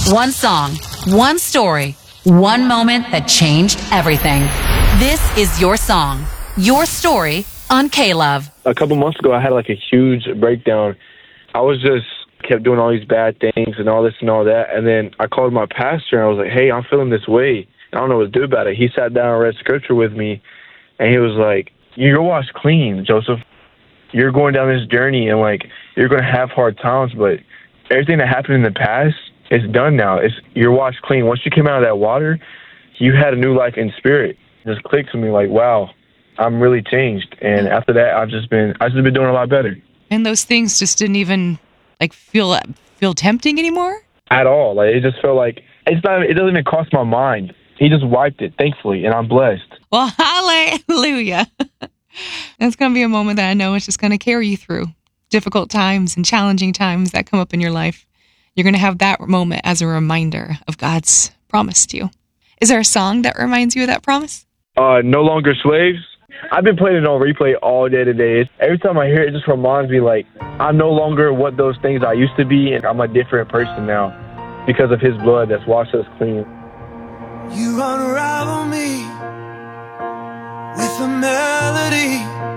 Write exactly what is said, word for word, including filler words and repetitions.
One song, one story, one moment that changed everything. This is your song, your story on K-Love. A couple months ago, I had like a huge breakdown. I was just kept doing all these bad things and all this and all that. And then I called my pastor and I was like, hey, I'm feeling this way. I don't know what to do about it. He sat down and read scripture with me. And he was like, you're washed clean, Joseph. You're going down this journey and like, you're going to have hard times, but everything that happened in the past is done now. It's you're washed clean. Once you came out of that water, you had a new life in spirit. It just clicked to me like, wow, I'm really changed. And after that, I've just been, I've just been doing a lot better. And those things just didn't even like feel feel tempting anymore? At all. Like it just felt like it's not. It doesn't even cross my mind. He just wiped it, thankfully, and I'm blessed. Well, hallelujah. That's going to be a moment that I know is just going to carry you through difficult times and challenging times that come up in your life. You're going to have that moment as a reminder of God's promise to you. Is there a song that reminds you of that promise? Uh, No Longer Slaves. I've been playing it on replay all day today. Every time I hear it, it just reminds me like I'm no longer what those things I used to be, and I'm a different person now because of his blood that's washed us clean. You unravel me with a melody.